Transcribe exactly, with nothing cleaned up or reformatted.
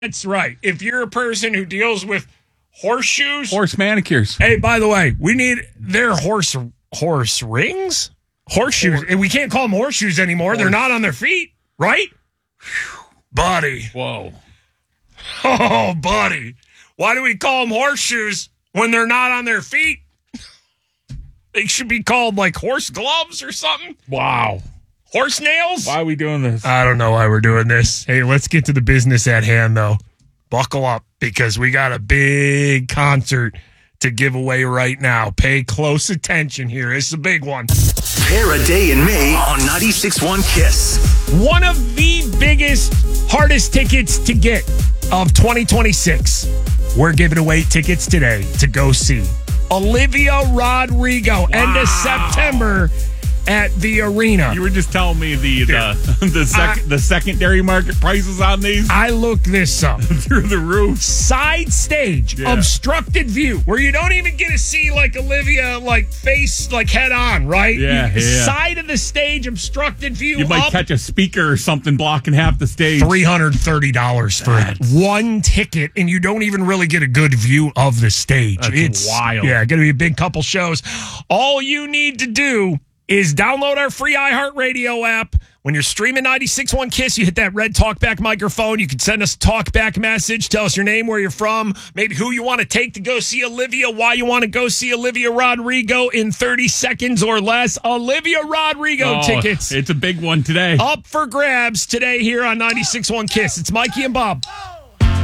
That's right. If you're a person who deals with horseshoes, Horse manicures. hey, by the way, we need their horse horse rings, horseshoes, and we can't call them horseshoes anymore. They're not on their feet, right? Buddy, Whoa. oh, buddy, why do we call them horseshoes when they're not on their feet? They should be called like horse gloves or something. Wow. Horse nails? Why are we doing this? I don't know why we're doing this. Hey, let's get to the business at hand, though. Buckle up, because we got a big concert to give away right now. Pay close attention here. It's a big one. Pair a day in May on ninety-six point one Kiss. One of the biggest, hardest tickets to get of twenty twenty-six. We're giving away tickets today to go see Olivia Rodrigo. Wow. End of September at the arena. You were just telling me the the the, sec- I, the secondary market prices on these. I looked this up. Through the roof. Side stage, yeah. Obstructed view, where you don't even get to see like Olivia like face like head on, right? Yeah, you, yeah. Side of the stage, obstructed view. You might up, catch a speaker or something blocking half the stage. three hundred thirty dollars for That's... one ticket, and you don't even really get a good view of the stage. That's it's wild. Yeah, going to be a big couple shows. All you need to do is download our free iHeartRadio app. When you're streaming ninety-six point one Kiss, you hit that red talkback microphone. You can send us a talkback message. Tell us your name, where you're from, maybe who you want to take to go see Olivia, why you want to go see Olivia Rodrigo in thirty seconds or less. Olivia Rodrigo oh, tickets. It's a big one today. Up for grabs today here on ninety-six point one Kiss. It's Mikey and Bob.